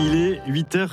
Il est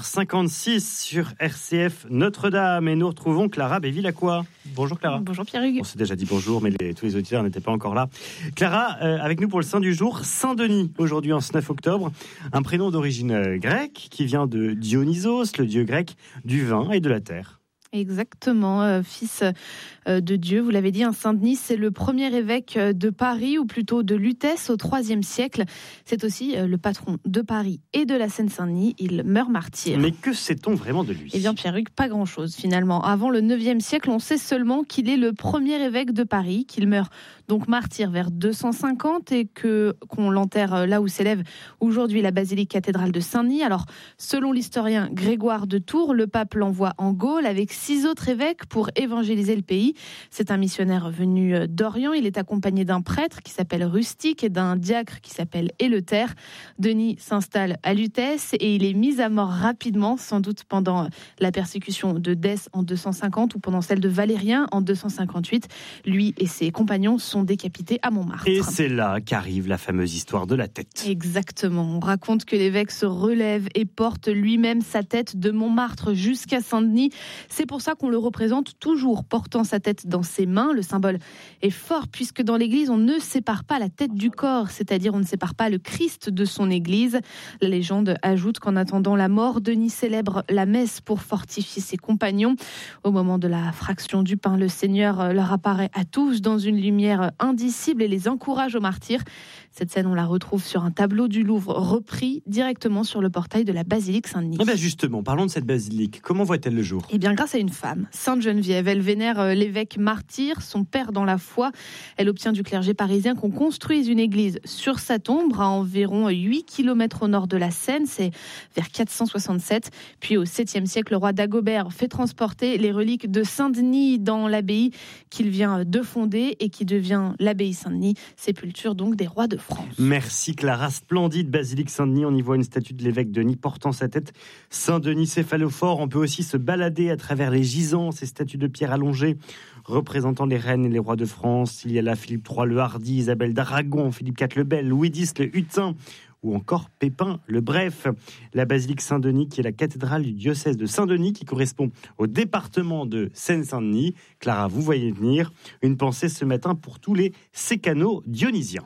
8h56 sur RCF Notre-Dame et nous retrouvons Clara Bévilacqua. Bonjour Clara. Bonjour Pierre-Hugues. On s'est déjà dit bonjour, mais tous les auditeurs n'étaient pas encore là. Clara, avec nous pour le saint du jour, Saint-Denis, aujourd'hui en ce 9 octobre. Un prénom d'origine grecque qui vient de Dionysos, le dieu grec du vin et de la terre. Exactement, fils de Dieu, vous l'avez dit, Saint-Denis, c'est le premier évêque de Paris, ou plutôt de Lutèce, au IIIe siècle. C'est aussi le patron de Paris et de la Seine-Saint-Denis. Il meurt martyr. Mais que sait-on vraiment de lui ? Eh bien, Pierre-Hugues, pas grand-chose finalement. Avant le IXe siècle, on sait seulement qu'il est le premier évêque de Paris, qu'il meurt donc martyr vers 250 et qu'on l'enterre là où s'élève aujourd'hui la basilique cathédrale de Saint-Denis. Alors, selon l'historien Grégoire de Tours, le pape l'envoie en Gaule avec 6 autres évêques pour évangéliser le pays. C'est un missionnaire venu d'Orient. Il est accompagné d'un prêtre qui s'appelle Rustique et d'un diacre qui s'appelle Éleuthère. Denis s'installe à Lutèce et il est mis à mort rapidement, sans doute pendant la persécution de Dès en 250 ou pendant celle de Valérien en 258. Lui et ses compagnons sont décapités à Montmartre. Et c'est là qu'arrive la fameuse histoire de la tête. Exactement. On raconte que l'évêque se relève et porte lui-même sa tête de Montmartre jusqu'à Saint-Denis. C'est pour ça qu'on le représente toujours portant sa tête dans ses mains. Le symbole est fort puisque dans l'église, on ne sépare pas la tête du corps, c'est-à-dire on ne sépare pas le Christ de son église. La légende ajoute qu'en attendant la mort, Denis célèbre la messe pour fortifier ses compagnons. Au moment de la fraction du pain, le Seigneur leur apparaît à tous dans une lumière indicible et les encourage au martyr. Cette scène, on la retrouve sur un tableau du Louvre repris directement sur le portail de la basilique Saint-Denis. Eh bien justement, parlons de cette basilique. Comment voit-elle le jour ? Eh bien, grâce à une femme, Sainte Geneviève. Elle vénère l'évêque martyr, son père dans la foi. Elle obtient du clergé parisien qu'on construise une église sur sa tombe à environ 8 km au nord de la Seine. C'est vers 467. Puis au 7e siècle, le roi Dagobert fait transporter les reliques de Saint-Denis dans l'abbaye qu'il vient de fonder et qui devient l'abbaye Saint-Denis, sépulture donc des rois de France. Merci Clara, splendide basilique Saint-Denis. On y voit une statue de l'évêque Denis portant sa tête. Saint-Denis céphalophore. On peut aussi se balader à travers les gisants, ces statues de pierre allongées représentant les reines et les rois de France. Il y a là Philippe III le Hardi, Isabelle d'Aragon, Philippe IV le Bel, Louis X le Hutin ou encore Pépin le Bref. La basilique Saint-Denis qui est la cathédrale du diocèse de Saint-Denis qui correspond au département de Seine-Saint-Denis. Clara, vous voyez venir. Une pensée ce matin pour tous les sécanos dionysiens.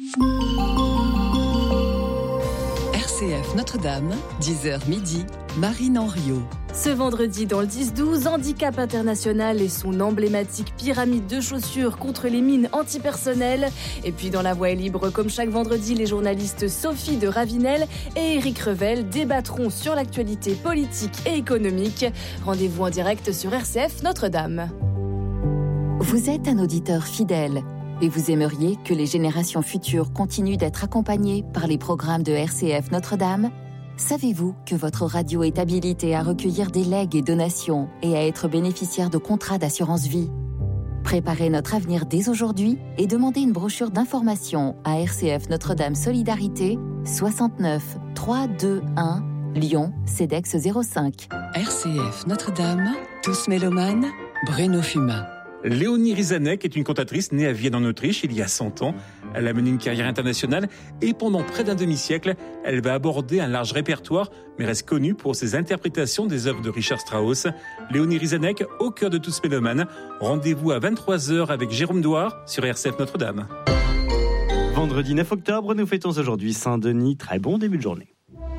RCF Notre-Dame, 10h midi, Marine Henriot. Ce vendredi, dans le 10-12, Handicap International et son emblématique pyramide de chaussures contre les mines antipersonnelles. Et puis dans La Voix est libre, comme chaque vendredi, les journalistes Sophie de Ravinel et Éric Revel débattront sur l'actualité politique et économique. Rendez-vous en direct sur RCF Notre-Dame. Vous êtes un auditeur fidèle et vous aimeriez que les générations futures continuent d'être accompagnées par les programmes de RCF Notre-Dame ? Savez-vous que votre radio est habilitée à recueillir des legs et donations et à être bénéficiaire de contrats d'assurance vie ? Préparez notre avenir dès aujourd'hui et demandez une brochure d'information à RCF Notre-Dame Solidarité, 69 321 Lyon, CEDEX 05. RCF Notre-Dame, tous mélomanes, Bruno Fumain. Léonie Rizanek est une cantatrice née à Vienne en Autriche il y a 100 ans. Elle a mené une carrière internationale et pendant près d'un demi-siècle, elle va aborder un large répertoire, mais reste connue pour ses interprétations des œuvres de Richard Strauss. Léonie Rizanek, au cœur de tous mélomanes. Rendez-vous à 23h avec Jérôme Douard sur RCF Notre-Dame. Vendredi 9 octobre, nous fêtons aujourd'hui Saint-Denis. Très bon début de journée.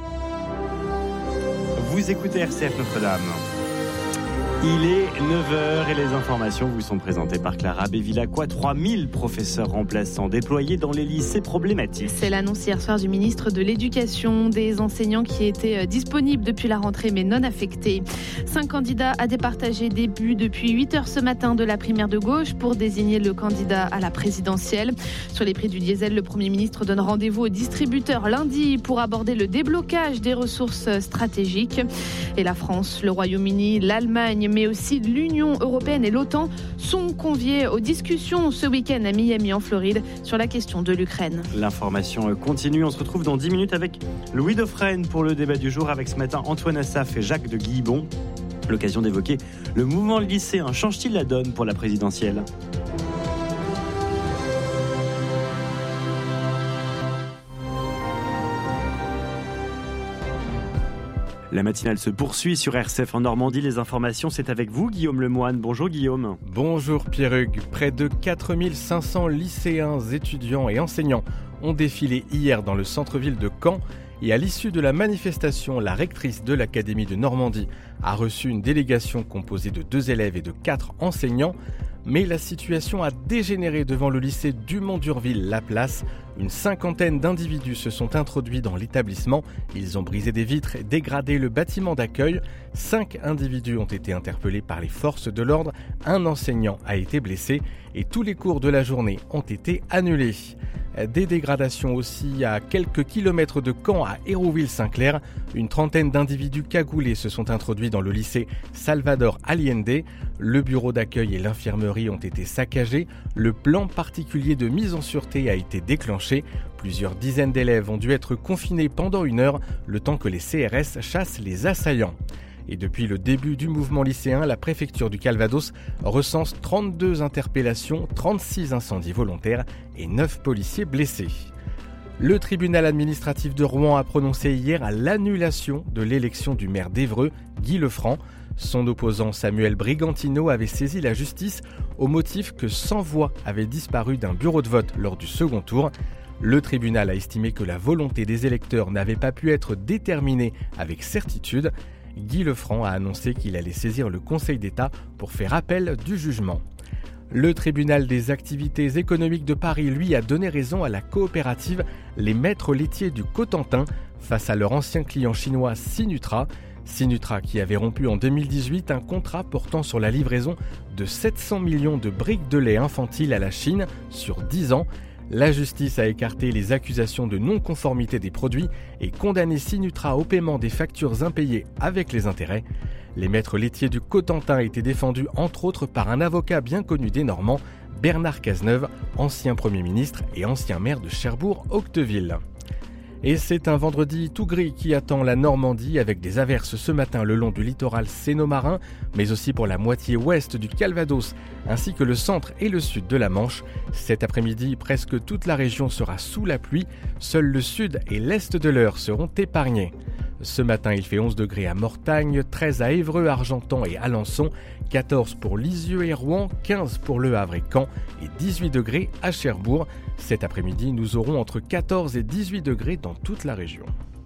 Vous écoutez RCF Notre-Dame. Il est 9h et les informations vous sont présentées par Clara Bévilacqua. 3000 professeurs remplaçants déployés dans les lycées problématiques. C'est l'annonce hier soir du ministre de l'Éducation, des enseignants qui étaient disponibles depuis la rentrée mais non affectés. 5 candidats à départager début depuis 8h ce matin de la primaire de gauche pour désigner le candidat à la présidentielle. Sur les prix du diesel, le Premier ministre donne rendez-vous aux distributeurs lundi pour aborder le déblocage des ressources stratégiques. Et la France, le Royaume-Uni, l'Allemagne, mais aussi l'Union européenne et l'OTAN sont conviés aux discussions ce week-end à Miami en Floride sur la question de l'Ukraine. L'information continue, on se retrouve dans 10 minutes avec Louis Dauphren pour le débat du jour avec ce matin Antoine Assaf et Jacques de Guillebon. L'occasion d'évoquer le mouvement lycéen. Change-t-il la donne pour la présidentielle ? La matinale se poursuit sur RCF en Normandie. Les informations, c'est avec vous, Guillaume Lemoine. Bonjour Guillaume. Bonjour Pierre-Hugues. Près de 4500 lycéens, étudiants et enseignants ont défilé hier dans le centre-ville de Caen. Et à l'issue de la manifestation, la rectrice de l'Académie de Normandie a reçu une délégation composée de 2 élèves et de 4 enseignants. Mais la situation a dégénéré devant le lycée Dumont-d'Urville-Laplace. Une cinquantaine d'individus se sont introduits dans l'établissement. Ils ont brisé des vitres et dégradé le bâtiment d'accueil. 5 individus ont été interpellés par les forces de l'ordre. Un enseignant a été blessé et tous les cours de la journée ont été annulés. Des dégradations aussi à quelques kilomètres de Caen, à Hérouville-Saint-Clair. Une trentaine d'individus cagoulés se sont introduits dans le lycée Salvador Allende. Le bureau d'accueil et l'infirmerie ont été saccagés. Le plan particulier de mise en sûreté a été déclenché. Plusieurs dizaines d'élèves ont dû être confinés pendant 1 heure, le temps que les CRS chassent les assaillants. Et depuis le début du mouvement lycéen, la préfecture du Calvados recense 32 interpellations, 36 incendies volontaires et 9 policiers blessés. Le tribunal administratif de Rouen a prononcé hier l'annulation de l'élection du maire d'Évreux, Guy Lefranc. Son opposant Samuel Brigantino avait saisi la justice au motif que 100 voix avaient disparu d'un bureau de vote lors du second tour. Le tribunal a estimé que la volonté des électeurs n'avait pas pu être déterminée avec certitude. Guy Lefranc a annoncé qu'il allait saisir le Conseil d'État pour faire appel du jugement. Le tribunal des activités économiques de Paris, lui, a donné raison à la coopérative Les Maîtres Laitiers du Cotentin face à leur ancien client chinois Sinutra. Sinutra qui avait rompu en 2018 un contrat portant sur la livraison de 700 millions de briques de lait infantile à la Chine sur 10 ans. La justice a écarté les accusations de non-conformité des produits et condamné Sinutra au paiement des factures impayées avec les intérêts. Les maîtres laitiers du Cotentin étaient défendus entre autres par un avocat bien connu des Normands, Bernard Cazeneuve, ancien Premier ministre et ancien maire de Cherbourg-Octeville. Et c'est un vendredi tout gris qui attend la Normandie avec des averses ce matin le long du littoral séno-marin, mais aussi pour la moitié ouest du Calvados, ainsi que le centre et le sud de la Manche. Cet après-midi, presque toute la région sera sous la pluie. Seuls le sud et l'est de l'Eure seront épargnés. Ce matin, il fait 11 degrés à Mortagne, 13 à Évreux, Argentan et Alençon, 14 pour Lisieux et Rouen, 15 pour Le Havre et Caen et 18 degrés à Cherbourg. Cet après-midi, nous aurons entre 14 et 18 degrés dans toute la région.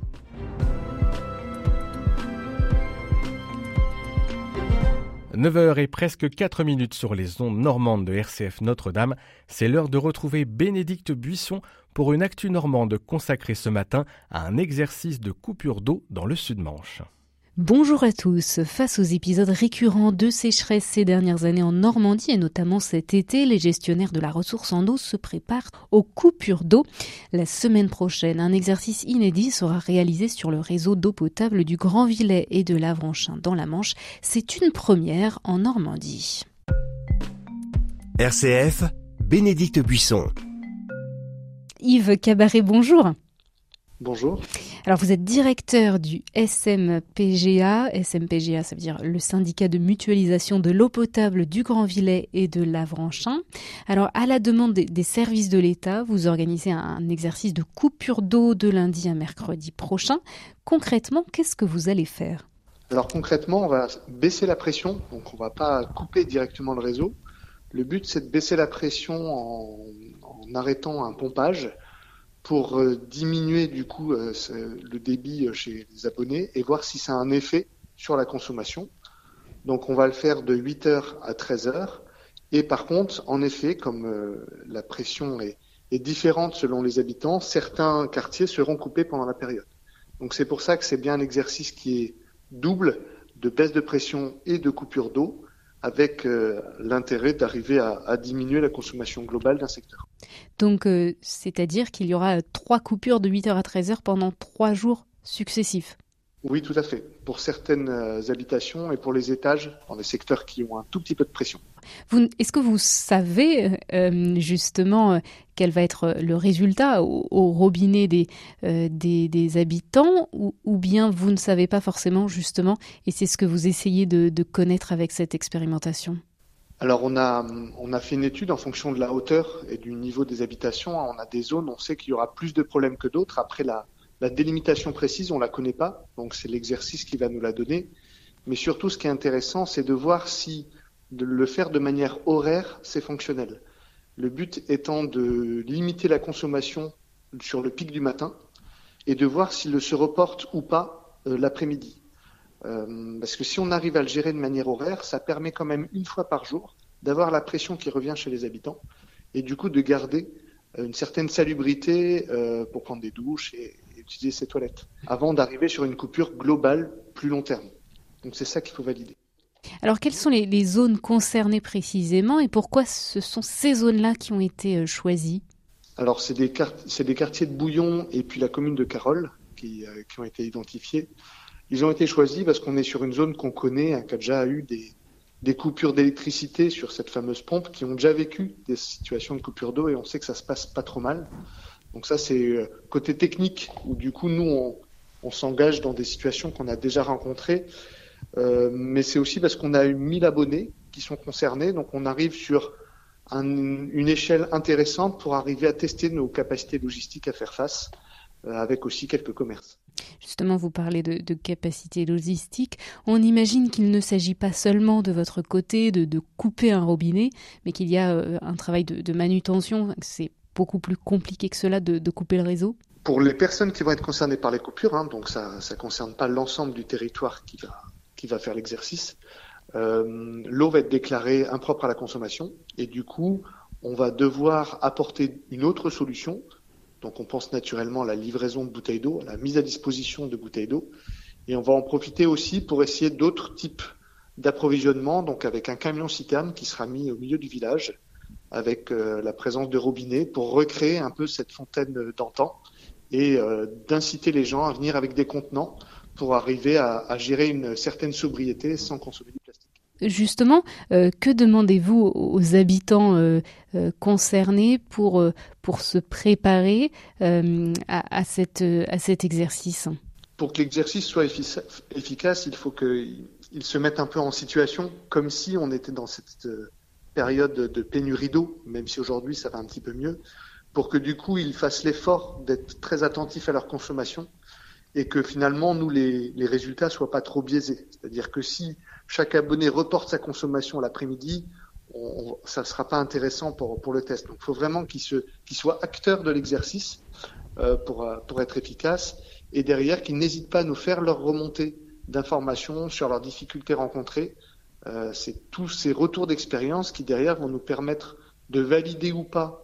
« 9h et presque 4 minutes sur les ondes normandes de RCF Notre-Dame. C'est l'heure de retrouver Bénédicte Buisson pour une actu normande consacrée ce matin à un exercice de coupure d'eau dans le Sud-Manche. Bonjour à tous. Face aux épisodes récurrents de sécheresse ces dernières années en Normandie et notamment cet été, les gestionnaires de la ressource en eau se préparent aux coupures d'eau. La semaine prochaine, un exercice inédit sera réalisé sur le réseau d'eau potable du Grand Villet et de l'Avranchin dans la Manche. C'est une première en Normandie. RCF, Bénédicte Buisson. Yves Cabaret, bonjour. Bonjour. Alors vous êtes directeur du SMPGA. SMPGA, ça veut dire le syndicat de mutualisation de l'eau potable du Grand Villet et de l'Avranchin. Alors à la demande des services de l'État, vous organisez un exercice de coupure d'eau de lundi à mercredi prochain. Concrètement, qu'est-ce que vous allez faire ? Alors concrètement, on va baisser la pression, donc on ne va pas couper directement le réseau. Le but, c'est de baisser la pression en arrêtant un pompage pour diminuer du coup le débit chez les abonnés et voir si ça a un effet sur la consommation. Donc on va le faire de 8h à 13h. Et par contre, en effet, comme la pression est différente selon les habitants, certains quartiers seront coupés pendant la période. Donc c'est pour ça que c'est bien un exercice qui est double, de baisse de pression et de coupure d'eau, avec l'intérêt d'arriver à diminuer la consommation globale d'un secteur. Donc, c'est-à-dire qu'il y aura 3 coupures de 8h à 13h pendant 3 jours successifs ? Oui, tout à fait. Pour certaines habitations et pour les étages, dans les secteurs qui ont un tout petit peu de pression. Est-ce que vous savez justement quel va être le résultat au robinet des habitants ou bien vous ne savez pas forcément justement et c'est ce que vous essayez de connaître avec cette expérimentation ? Alors on a fait une étude en fonction de la hauteur et du niveau des habitations. On a des zones, on sait qu'il y aura plus de problèmes que d'autres. Après La délimitation précise, on la connaît pas, donc c'est l'exercice qui va nous la donner. Mais surtout, ce qui est intéressant, c'est de voir si de le faire de manière horaire, c'est fonctionnel. Le but étant de limiter la consommation sur le pic du matin et de voir s'il se reporte ou pas l'après-midi. Parce que si on arrive à le gérer de manière horaire, ça permet quand même une fois par jour d'avoir la pression qui revient chez les habitants et du coup de garder une certaine salubrité pour prendre des douches et utiliser ses toilettes avant d'arriver sur une coupure globale plus long terme. Donc c'est ça qu'il faut valider. Alors quelles sont les zones concernées précisément et pourquoi ce sont ces zones-là qui ont été choisies ? Alors c'est des quartiers de Bouillon et puis la commune de Carolles qui ont été identifiés. Ils ont été choisis parce qu'on est sur une zone qu'on connaît, qui a déjà eu des coupures d'électricité sur cette fameuse pompe, qui ont déjà vécu des situations de coupure d'eau et on sait que ça se passe pas trop mal. Donc ça c'est côté technique où du coup nous on s'engage dans des situations qu'on a déjà rencontrées. Mais c'est aussi parce qu'on a eu 1000 abonnés qui sont concernés, donc on arrive sur une échelle intéressante pour arriver à tester nos capacités logistiques à faire face, avec aussi quelques commerces. Justement, vous parlez de capacité logistique. On imagine qu'il ne s'agit pas seulement de votre côté de couper un robinet, mais qu'il y a un travail de manutention. C'est beaucoup plus compliqué que cela de couper le réseau. Pour les personnes qui vont être concernées par les coupures, donc ça ne concerne pas l'ensemble du territoire qui va faire l'exercice, l'eau va être déclarée impropre à la consommation et du coup, on va devoir apporter une autre solution. Donc on pense naturellement à la livraison de bouteilles d'eau, à la mise à disposition de bouteilles d'eau. Et on va en profiter aussi pour essayer d'autres types d'approvisionnement, donc avec un camion citerne qui sera mis au milieu du village, avec la présence de robinets pour recréer un peu cette fontaine d'antan et d'inciter les gens à venir avec des contenants pour arriver à gérer une certaine sobriété sans consommer du plastique. Justement, que demandez-vous aux habitants concernés pour se préparer à cet exercice ? Pour que l'exercice soit efficace, il faut qu'ils se mettent un peu en situation, comme si on était dans cette période de pénurie d'eau, même si aujourd'hui ça va un petit peu mieux, pour que du coup ils fassent l'effort d'être très attentifs à leur consommation et que finalement nous les résultats soient pas trop biaisés. C'est-à-dire que si chaque abonné reporte sa consommation l'après-midi, ça ne sera pas intéressant pour le test. Donc il faut vraiment qu'ils soient acteurs de l'exercice pour être efficaces et derrière qu'ils n'hésitent pas à nous faire leur remontée d'informations sur leurs difficultés rencontrées. C'est tous ces retours d'expérience qui derrière vont nous permettre de valider ou pas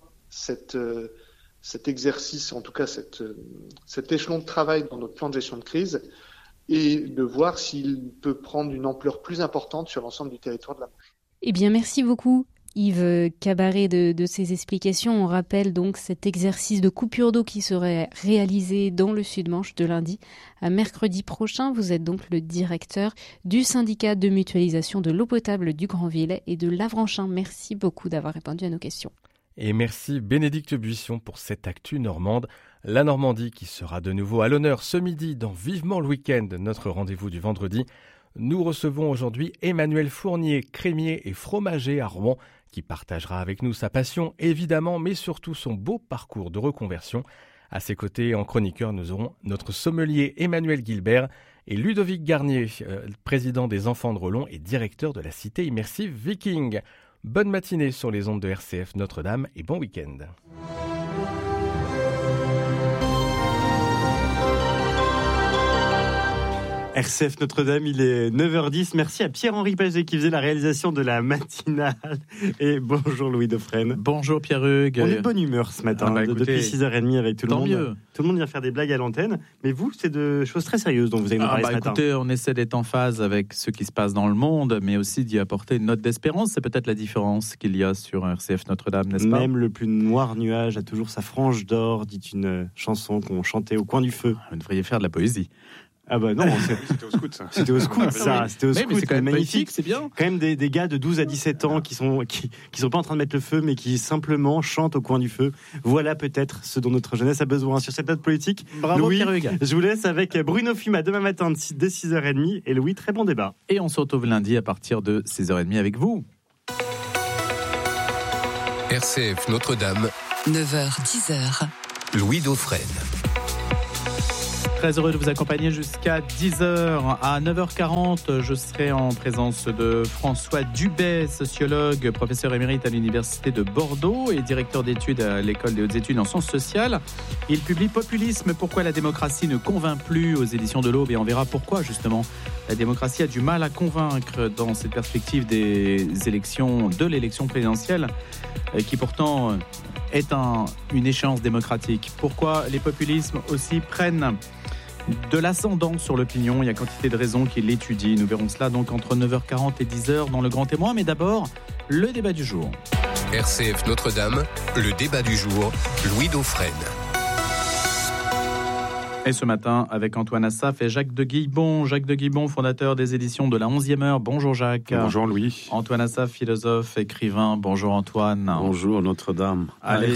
cet exercice, en tout cas cet échelon de travail dans notre plan de gestion de crise et de voir s'il peut prendre une ampleur plus importante sur l'ensemble du territoire de la Manche. Eh bien, merci beaucoup Yves Cabaret de ces explications. On rappelle donc cet exercice de coupure d'eau qui serait réalisé dans le Sud-Manche de lundi à mercredi prochain. Vous êtes donc le directeur du syndicat de mutualisation de l'eau potable du Grand-Villers et de l'Avranchin. Merci beaucoup d'avoir répondu à nos questions. Et merci Bénédicte Buisson pour cette actu normande. La Normandie qui sera de nouveau à l'honneur ce midi dans Vivement le Week-end, notre rendez-vous du vendredi. Nous recevons aujourd'hui Emmanuel Fournier, crémier et fromager à Rouen, qui partagera avec nous sa passion évidemment, mais surtout son beau parcours de reconversion. À ses côtés, en chroniqueur, nous aurons notre sommelier Emmanuel Guilbert et Ludovic Garnier, président des Enfants de Rollon et directeur de la cité immersive Viking. Bonne matinée sur les ondes de RCF Notre-Dame et bon week-end. RCF Notre-Dame, il est 9h10. Merci à Pierre-Henri Paget qui faisait la réalisation de la matinale. Et bonjour Louis Dauphren. Bonjour Pierre-Hugues. On est de bonne humeur ce matin, depuis 6h30 avec tout le monde. Mieux. Tout le monde vient faire des blagues à l'antenne. Mais vous, c'est de choses très sérieuses dont vous allez nous parler ce matin. Écoutez, on essaie d'être en phase avec ce qui se passe dans le monde, mais aussi d'y apporter une note d'espérance. C'est peut-être la différence qu'il y a sur RCF Notre-Dame, n'est-ce pas ? Même le plus noir nuage a toujours sa frange d'or, dit une chanson qu'on chantait au coin du feu. Vous devriez faire de la poésie. Ah bah non, c'était au scout ça. C'était au scout ça, c'était au scout. Mais c'est quand même magnifique, c'est bien. Quand même des gars de 12 à 17 ans qui sont pas en train de mettre le feu, mais qui simplement chantent au coin du feu. Voilà peut-être ce dont notre jeunesse a besoin. Sur cette note politique, bravo Louis, Pierre-Hugues. Je vous laisse avec Bruno Fuma demain matin dès 6h30. Et Louis, très bon débat. Et on se retrouve lundi à partir de 6h30 avec vous. RCF Notre-Dame, 9h, 10h. Louis Dauphren. Très heureux de vous accompagner jusqu'à 10h. À 9h40, je serai en présence de François Dubet, sociologue, professeur émérite à l'Université de Bordeaux et directeur d'études à l'École des hautes études en sciences sociales. Il publie Populisme, pourquoi la démocratie ne convainc plus aux éditions de l'Aube, et on verra pourquoi justement la démocratie a du mal à convaincre dans cette perspective de l'élection présidentielle, qui pourtant est une échéance démocratique. Pourquoi les populismes aussi prennent de l'ascendant sur l'opinion? Il y a quantité de raisons qui l'étudient. Nous verrons cela donc entre 9h40 et 10h dans Le Grand Témoin. Mais d'abord, le débat du jour. RCF Notre-Dame, le débat du jour, Louis Dauphren. Et ce matin, avec Antoine Assaf et Jacques de Guibon. Jacques de Guibon, fondateur des éditions de la 11e heure. Bonjour Jacques. Bonjour Louis. Antoine Assaf, philosophe, écrivain. Bonjour Antoine. Bonjour Notre-Dame. Allez.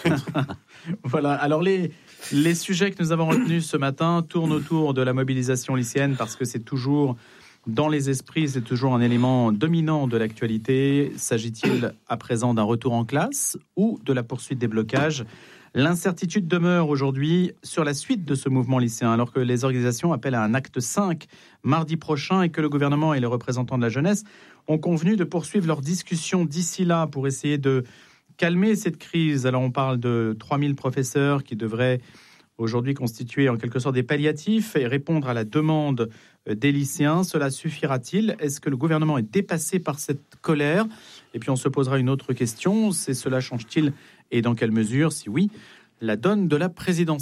Voilà, alors les sujets que nous avons retenus ce matin tournent autour de la mobilisation lycéenne parce que c'est toujours dans les esprits, c'est toujours un élément dominant de l'actualité. S'agit-il à présent d'un retour en classe ou de la poursuite des blocages ? L'incertitude demeure aujourd'hui sur la suite de ce mouvement lycéen, alors que les organisations appellent à un acte 5 mardi prochain et que le gouvernement et les représentants de la jeunesse ont convenu de poursuivre leurs discussions d'ici là pour essayer de calmer cette crise. Alors on parle de 3000 professeurs qui devraient aujourd'hui constituer en quelque sorte des palliatifs et répondre à la demande des lycéens. Cela suffira-t-il ? Est-ce que le gouvernement est dépassé par cette colère ? Et puis on se posera une autre question, c'est cela change-t-il et dans quelle mesure, si oui, la donne de la présidentielle ?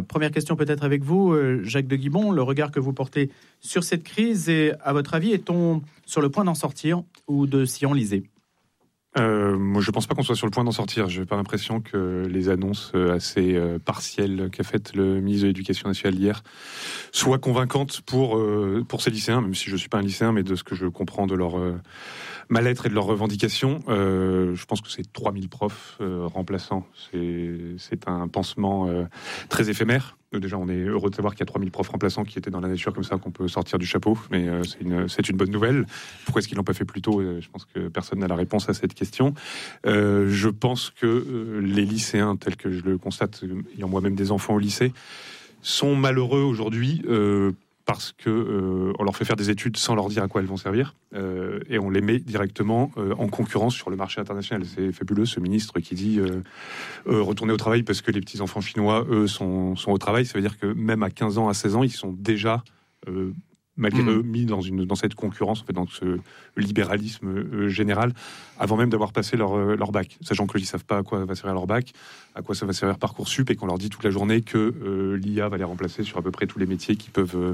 Première question peut-être avec vous, Jacques de Guibon, le regard que vous portez sur cette crise et à votre avis, est-on sur le point d'en sortir ou de s'y enliser ? Moi, je ne pense pas qu'on soit sur le point d'en sortir. Je n'ai pas l'impression que les annonces assez partielles qu'a faites le ministre de l'Éducation nationale hier soient convaincantes pour ces lycéens, même si je ne suis pas un lycéen, mais de ce que je comprends de leur mal-être et de leurs revendications. Je pense que c'est 3000 profs remplaçants. C'est un pansement très éphémère. Déjà, on est heureux de savoir qu'il y a 3000 profs remplaçants qui étaient dans la nature comme ça, qu'on peut sortir du chapeau, mais c'est une bonne nouvelle. Pourquoi est-ce qu'ils l'ont pas fait plus tôt ? Je pense que personne n'a la réponse à cette question. Je pense que les lycéens, tels que je le constate, ayant moi-même des enfants au lycée, sont malheureux aujourd'hui parce que on leur fait faire des études sans leur dire à quoi elles vont servir, et on les met directement en concurrence sur le marché international. C'est fabuleux, ce ministre qui dit retourner au travail parce que les petits-enfants chinois, eux, sont au travail. Ça veut dire que même à 15 ans, à 16 ans, ils sont déjà, malgré eux, mis dans cette concurrence, en fait, dans ce libéralisme général, avant même d'avoir passé leur bac. Sachant qu'ils ne savent pas à quoi va servir leur bac, à quoi ça va servir Parcoursup, et qu'on leur dit toute la journée que l'IA va les remplacer sur à peu près tous les métiers qu'ils peuvent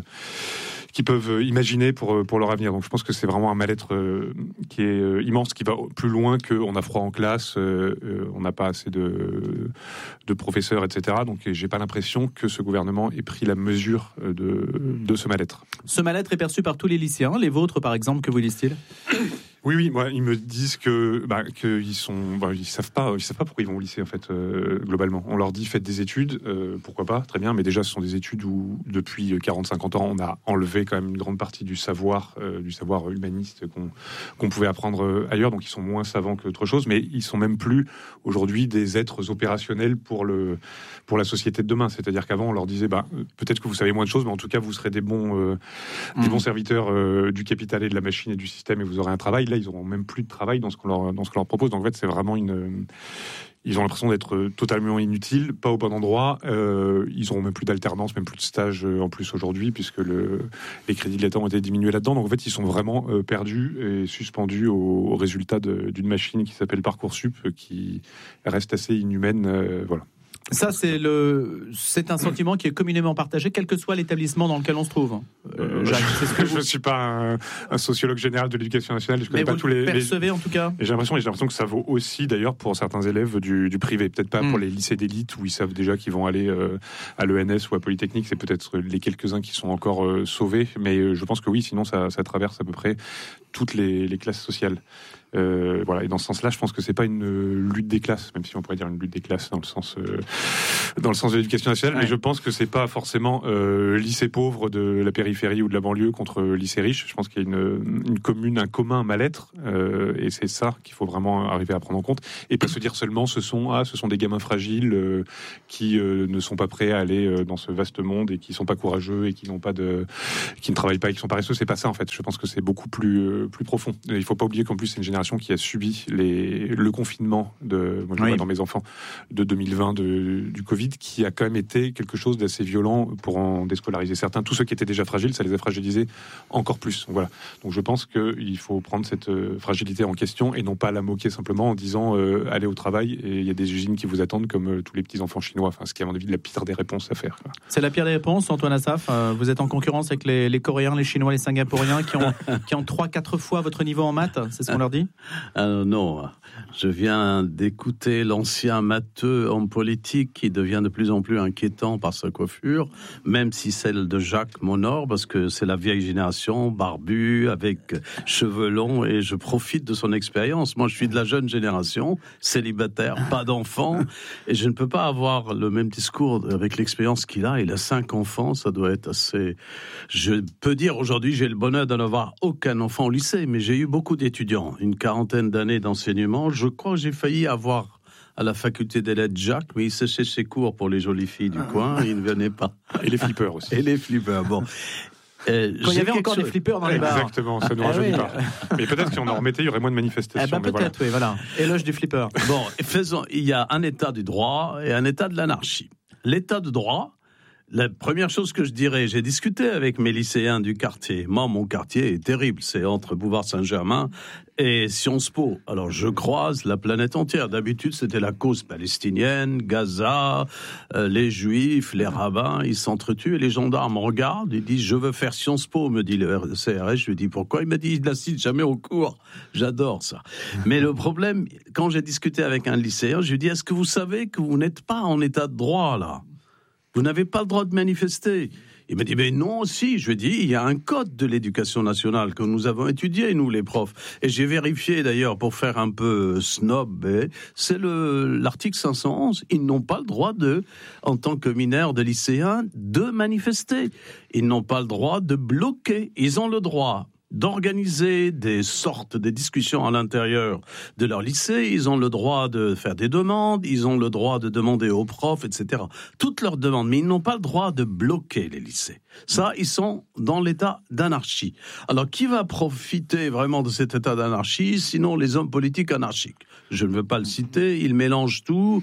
imaginer pour leur avenir. Donc je pense que c'est vraiment un mal-être qui est immense, qui va plus loin qu'on a froid en classe, on n'a pas assez de professeurs, etc. Donc j'ai pas l'impression que ce gouvernement ait pris la mesure de ce mal-être. Ce mal-être est perçu par tous les lycéens, les vôtres par exemple, que vous disent-ils ? Oui, moi, ils me disent qu'ils savent pas pourquoi ils vont au lycée en fait. Globalement, on leur dit faites des études, pourquoi pas, très bien, mais déjà ce sont des études où depuis 40-50 ans on a enlevé quand même une grande partie du savoir humaniste qu'on pouvait apprendre ailleurs, donc ils sont moins savants qu'autre chose, mais ils sont même plus aujourd'hui des êtres opérationnels pour la société de demain. C'est-à-dire qu'avant on leur disait peut-être que vous savez moins de choses, mais en tout cas vous serez des bons serviteurs du capital et de la machine et du système et vous aurez un travail. Là, ils n'auront même plus de travail dans ce qu'on leur propose. Donc en fait, c'est vraiment ils ont l'impression d'être totalement inutiles, pas au bon endroit. Ils n'auront même plus d'alternance, même plus de stage en plus aujourd'hui, puisque les crédits de l'État ont été diminués là-dedans. Donc en fait, ils sont vraiment perdus et suspendus au résultat d'une machine qui s'appelle Parcoursup, qui reste assez inhumaine. Voilà. Ça, c'est un sentiment qui est communément partagé, quel que soit l'établissement dans lequel on se trouve. Jacques, je ne suis pas un sociologue général de l'éducation nationale. Je connais pas tous les percevez en tout cas. Et j'ai l'impression que ça vaut aussi d'ailleurs pour certains élèves du privé. Peut-être pas pour les lycées d'élite où ils savent déjà qu'ils vont aller à l'ENS ou à Polytechnique. C'est peut-être les quelques-uns qui sont encore sauvés. Mais je pense que oui, sinon ça traverse à peu près toutes les classes sociales. Voilà. Et dans ce sens-là, je pense que c'est pas une lutte des classes, même si on pourrait dire une lutte des classes dans le sens de l'éducation nationale. Mais je pense que c'est pas forcément lycée pauvre de la périphérie ou de la banlieue contre lycée riche. Je pense qu'il y a une commune, un commun mal-être, et c'est ça qu'il faut vraiment arriver à prendre en compte, et pas se dire seulement ce sont des gamins fragiles qui ne sont pas prêts à aller dans ce vaste monde et qui sont pas courageux et qui ne travaillent pas et qui sont paresseux. C'est pas ça en fait. Je pense que c'est beaucoup plus profond. Et il faut pas oublier qu'en plus c'est une génération qui a subi le confinement moi je le vois dans mes enfants de 2020 du Covid, qui a quand même été quelque chose d'assez violent pour en déscolariser certains. Tous ceux qui étaient déjà fragiles, ça les a fragilisés encore plus. Donc voilà. Donc je pense qu'il faut prendre cette fragilité en question et non pas la moquer simplement en disant allez au travail et il y a des usines qui vous attendent comme tous les petits enfants chinois. Enfin, ce qui est à mon avis la pire des réponses à faire. C'est la pire des réponses, Antoine Assaf. Vous êtes en concurrence avec les Coréens, les Chinois, les Singapouriens qui ont 3-4 fois votre niveau en maths. C'est ce qu'on leur dit? Non, je viens d'écouter l'ancien matheux homme politique qui devient de plus en plus inquiétant par sa coiffure, même si celle de Jacques Monod, parce que c'est la vieille génération, barbu, avec cheveux longs, et je profite de son expérience. Moi, je suis de la jeune génération, célibataire, pas d'enfants, et je ne peux pas avoir le même discours avec l'expérience qu'il a. Il a 5 enfants, ça doit être assez... Je peux dire aujourd'hui, j'ai le bonheur de n'avoir aucun enfant au lycée, mais j'ai eu beaucoup d'étudiants, une 40aine d'années d'enseignement. Je crois que j'ai failli avoir à la faculté des lettres Jacques, mais il séchait ses cours pour les jolies filles du coin, il ne venait pas. Et les flippers aussi. Et les flippers, bon. Quand il y avait encore des flippers dans les bars. Exactement, ça nous rajeunit pas. Mais peut-être si on en remettait, il y aurait moins de manifestations. Peut-être, oui, voilà. Éloge du flipper. Bon, il y a un état du droit et un état de l'anarchie. L'état de droit, la première chose que je dirais, j'ai discuté avec mes lycéens du quartier. Moi, mon quartier est terrible. C'est entre Boulevard-Saint-Germain et Sciences Po. Alors, je croise la planète entière. D'habitude, c'était la cause palestinienne, Gaza, les Juifs, les rabbins, ils s'entretuent et les gendarmes regardent. Ils disent, je veux faire Sciences Po, me dit le CRS. Je lui dis, pourquoi? Il m'a dit, il n'assiste jamais au cours. J'adore ça. Mais le problème, quand j'ai discuté avec un lycéen, je lui dis, est-ce que vous savez que vous n'êtes pas en état de droit, là? Vous n'avez pas le droit de manifester. Il m'a dit, mais non, si. Je lui ai dit, il y a un code de l'éducation nationale que nous avons étudié, nous, les profs. Et j'ai vérifié, d'ailleurs, pour faire un peu snob, c'est l'article 511. Ils n'ont pas le droit en tant que mineurs de lycéens, de manifester. Ils n'ont pas le droit de bloquer. Ils ont le droit d'organiser des discussions à l'intérieur de leur lycée, ils ont le droit de faire des demandes, ils ont le droit de demander aux profs, etc. Toutes leurs demandes, mais ils n'ont pas le droit de bloquer les lycées. Ça, ils sont dans l'état d'anarchie. Alors, qui va profiter vraiment de cet état d'anarchie, sinon les hommes politiques anarchiques? Je ne veux pas le citer, ils mélangent tout.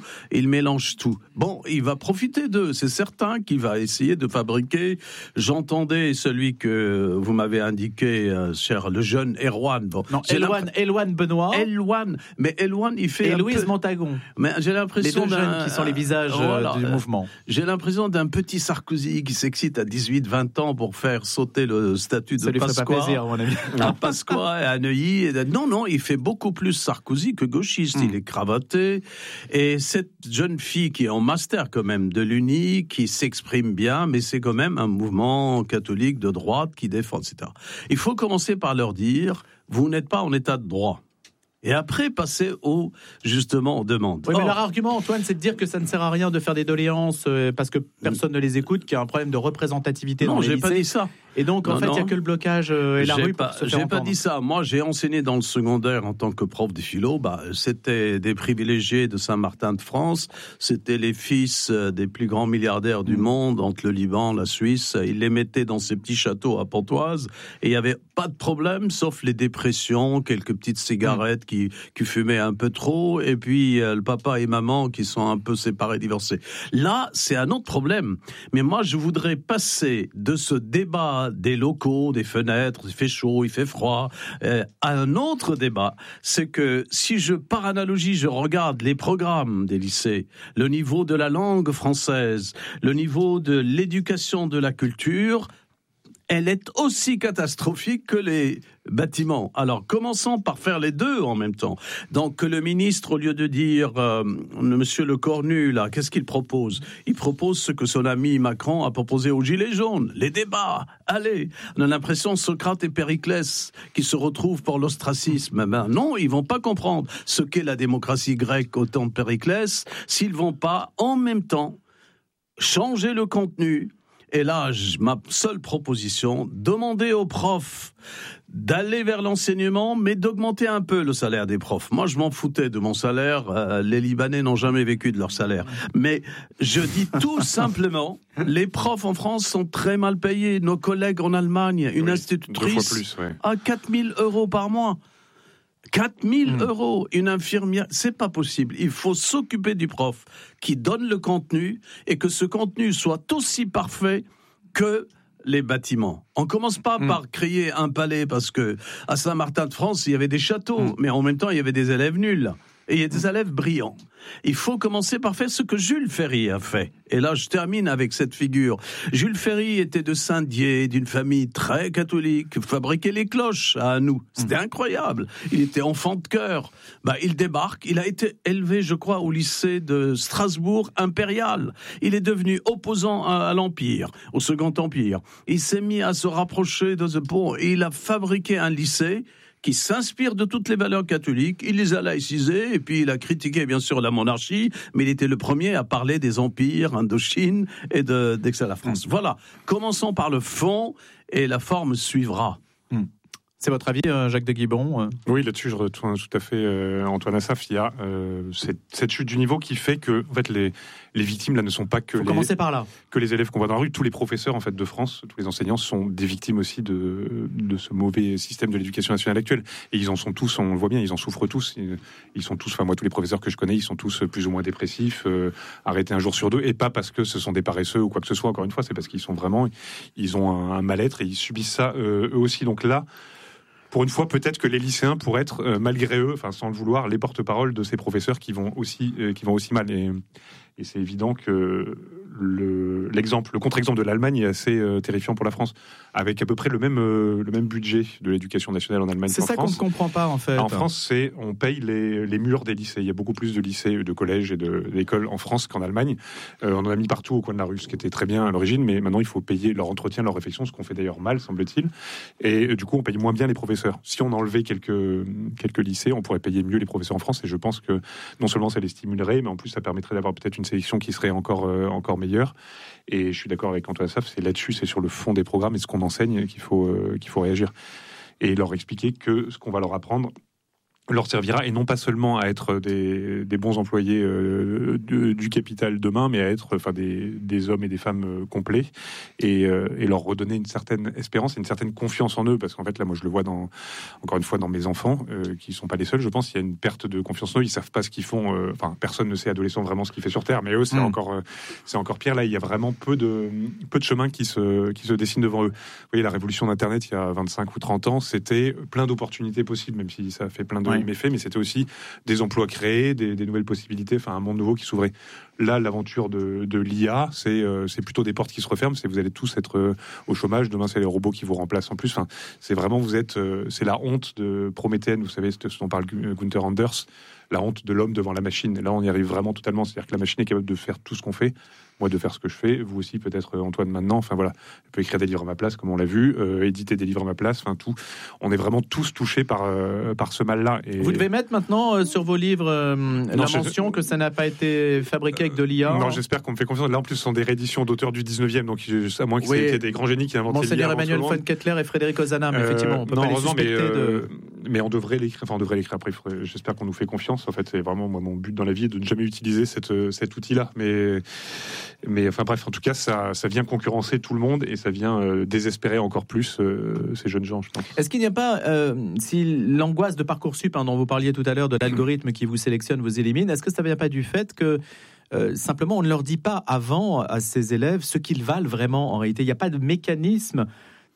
Bon, il va profiter d'eux, c'est certain qu'il va essayer de fabriquer. J'entendais celui que vous m'avez indiqué, cher, le jeune Erwan. Bon, non, Elwan Benoît. Mais Elwan, il fait et Louise Montagon. Mais j'ai l'impression les deux jeunes qui sont les visages du mouvement. J'ai l'impression d'un petit Sarkozy qui s'excite à 18-20 ans pour faire sauter le statut de Pasqua. Ça lui ferait pas plaisir, mon ami. À Pasqua et à Neuilly. Non, il fait beaucoup plus Sarkozy que gauchiste. Il est cravaté. Et cette jeune fille qui est en master quand même de l'Uni, qui s'exprime bien, mais c'est quand même un mouvement catholique de droite qui défend, etc. Il faut commencer par leur dire, vous n'êtes pas en état de droit. Et après, passer aux demandes. Oui, mais leur argument, Antoine, c'est de dire que ça ne sert à rien de faire des doléances parce que personne ne les écoute, qu'il y a un problème de représentativité dans les lycées. Non, j'ai pas dit ça. Et donc, en fait, il n'y a que le blocage et la rue pour se faire entendre. J'ai pas dit ça. Moi, j'ai enseigné dans le secondaire en tant que prof de philo. C'était des privilégiés de Saint-Martin de France. C'était les fils des plus grands milliardaires du monde, entre le Liban, la Suisse. Ils les mettaient dans ces petits châteaux à Pontoise. Et il n'y avait pas de problème, sauf les dépressions, quelques petites cigarettes qui fumaient un peu trop, et puis le papa et maman qui sont un peu séparés, divorcés. Là, c'est un autre problème. Mais moi, je voudrais passer de ce débat des locaux, des fenêtres, il fait chaud, il fait froid, à un autre débat. C'est que si par analogie, je regarde les programmes des lycées, le niveau de la langue française, le niveau de l'éducation de la culture, elle est aussi catastrophique que les bâtiments. Alors, commençons par faire les deux en même temps. Donc, le ministre, au lieu de dire Monsieur Le Cornu, là, qu'est-ce qu'il propose ? Il propose ce que son ami Macron a proposé aux Gilets jaunes, les débats. Allez, on a l'impression Socrate et Périclès qui se retrouvent pour l'ostracisme. Ben non, ils vont pas comprendre ce qu'est la démocratie grecque au temps de Périclès s'ils vont pas en même temps changer le contenu. Et là, ma seule proposition, demander aux profs d'aller vers l'enseignement, mais d'augmenter un peu le salaire des profs. Moi, je m'en foutais de mon salaire. Les Libanais n'ont jamais vécu de leur salaire. Mais je dis tout simplement, les profs en France sont très mal payés. Nos collègues en Allemagne, une institutrice a 4 000 € par mois. 4 000 €, une infirmière, c'est pas possible. Il faut s'occuper du prof qui donne le contenu et que ce contenu soit aussi parfait que les bâtiments. On commence pas par créer un palais parce que à Saint-Martin-de-France, il y avait des châteaux, mais en même temps, il y avait des élèves nuls. Et il y a des élèves brillants. Il faut commencer par faire ce que Jules Ferry a fait. Et là, je termine avec cette figure. Jules Ferry était de Saint-Dié, d'une famille très catholique, fabriquait les cloches à nous. C'était incroyable. Il était enfant de cœur. Il débarque. Il a été élevé, je crois, au lycée de Strasbourg impérial. Il est devenu opposant à l'Empire, au Second Empire. Il s'est mis à se rapprocher de ce pont. Et il a fabriqué un lycée qui s'inspire de toutes les valeurs catholiques, il les a laïcisées, et puis il a critiqué bien sûr la monarchie, mais il était le premier à parler des empires, Indochine, et d'excès à la France. Voilà, commençons par le fond, et la forme suivra. C'est votre avis, Jacques de Guibron ? Oui, là-dessus, je retourne tout à fait Antoine Assaf. Il y a cette chute du niveau qui fait que en fait, les victimes là ne sont pas que commencer par là. Que les élèves qu'on voit dans la rue. Tous les professeurs en fait de France, tous les enseignants sont des victimes aussi de ce mauvais système de l'éducation nationale actuelle. Et ils en sont tous, on le voit bien, ils en souffrent tous. Ils sont tous, enfin moi, tous les professeurs que je connais, ils sont tous plus ou moins dépressifs, arrêtés un jour sur deux, et pas parce que ce sont des paresseux ou quoi que ce soit. Encore une fois, c'est parce qu'ils sont vraiment, ils ont un mal-être et ils subissent ça eux aussi. Donc là, pour une fois, peut-être que les lycéens pourraient être, malgré eux, enfin sans le vouloir, les porte-parole de ces professeurs qui vont aussi mal. Et c'est évident que le contre-exemple de l'Allemagne est assez terrifiant pour la France, avec à peu près le même budget de l'éducation nationale en Allemagne qu'en France. C'est ça qu'on ne comprend pas en fait. En France, on paye les murs des lycées. Il y a beaucoup plus de lycées, de collèges et d'écoles en France qu'en Allemagne. On en a mis partout au coin de la rue, ce qui était très bien à l'origine, mais maintenant il faut payer leur entretien, leur réflexion, ce qu'on fait d'ailleurs mal, semble-t-il. Et du coup, on paye moins bien les professeurs. Si on enlevait quelques lycées, on pourrait payer mieux les professeurs en France, et je pense que non seulement ça les stimulerait, mais en plus ça permettrait d'avoir peut-être une sélection qui serait encore meilleure. Et je suis d'accord avec Antoine Assaf, c'est là-dessus, c'est sur le fond des programmes et ce qu'on enseigne qu'il faut réagir. Et leur expliquer que ce qu'on va leur apprendre leur servira, et non pas seulement à être des bons employés du capital demain, mais à être des hommes et des femmes complets, et leur redonner une certaine espérance et une certaine confiance en eux, parce qu'en fait là moi je le vois encore une fois dans mes enfants, qui sont pas les seuls, je pense. Il y a une perte de confiance en eux, ils savent pas ce qu'ils font, personne ne sait adolescent vraiment ce qu'il fait sur Terre, mais eux c'est encore pire. Là il y a vraiment peu de chemin qui se dessine devant eux. Vous voyez, la révolution d'Internet il y a 25 ou 30 ans, c'était plein d'opportunités possibles, même si ça a fait plein de méfaits, mais c'était aussi des emplois créés, des nouvelles possibilités, un monde nouveau qui s'ouvrait. Là, l'aventure de l'IA, c'est plutôt des portes qui se referment. Vous allez tous être au chômage. Demain, c'est les robots qui vous remplacent en plus. C'est vraiment, c'est la honte de Prométhée. Vous savez ce dont parle Gunther Anders, la honte de l'homme devant la machine. Et là, on y arrive vraiment totalement. C'est-à-dire que la machine est capable de faire tout ce qu'on fait. Moi, de faire ce que je fais. Vous aussi, peut-être, Antoine, maintenant. Voilà. Elle peut écrire des livres à ma place, comme on l'a vu, éditer des livres à ma place. Tout. On est vraiment tous touchés par ce mal-là. Et vous devez mettre maintenant sur vos livres la mention que ça n'a pas été fabriqué avec de l'IA. Non, j'espère qu'on me fait confiance. Là, en plus, ce sont des rééditions d'auteurs du 19e, donc à moins que c'était des grands génies qui inventaient l'IA. Monseigneur Emmanuel von Kettler et Frédéric Ozanam, effectivement. On peut pas les suspecter mais on devrait l'écrire. On devrait l'écrire après. J'espère qu'on nous fait confiance. En fait, c'est vraiment mon but dans la vie, de ne jamais utiliser cet outil-là. Mais bref, en tout cas, ça vient concurrencer tout le monde, et ça vient désespérer encore plus ces jeunes gens, je pense. Est-ce qu'il n'y a pas, si l'angoisse de Parcoursup, dont vous parliez tout à l'heure, de l'algorithme qui vous sélectionne, vous élimine, est-ce que ça ne vient pas du fait que simplement on ne leur dit pas avant à ces élèves ce qu'ils valent vraiment en réalité? Il n'y a pas de mécanisme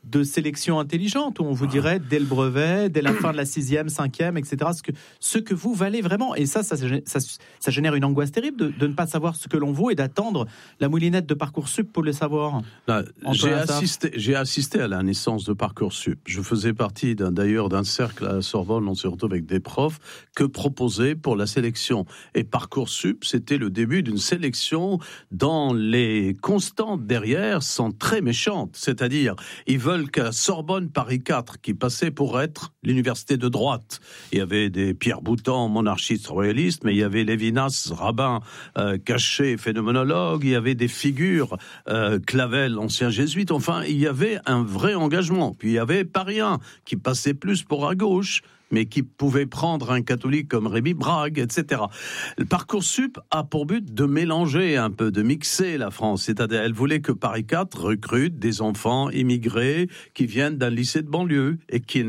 de sélection intelligente, où on vous dirait dès le brevet, dès la fin de la 6e, 5e, etc., ce que vous valez vraiment. Et ça génère une angoisse terrible de ne pas savoir ce que l'on vaut et d'attendre la moulinette de Parcoursup pour le savoir. J'ai assisté à la naissance de Parcoursup. Je faisais partie d'ailleurs d'un cercle à la Sorbonne, on se retrouve avec des profs, que proposaient pour la sélection. Et Parcoursup, c'était le début d'une sélection dont les constantes derrière sont très méchantes. C'est-à-dire, ils veulent qu'à Sorbonne Paris 4, qui passait pour être l'université de droite, il y avait des Pierre Boutan, monarchistes royalistes, mais il y avait Lévinas, rabbin, caché, phénoménologue, il y avait des figures, Clavel, ancien jésuite, enfin, il y avait un vrai engagement. Puis il y avait Paris 1, qui passait plus pour à gauche, mais qui pouvait prendre un catholique comme Rémi Brague, etc. Le Parcoursup a pour but de mélanger un peu, de mixer la France. C'est-à-dire, elle voulait que Paris 4 recrute des enfants immigrés qui viennent d'un lycée de banlieue et qui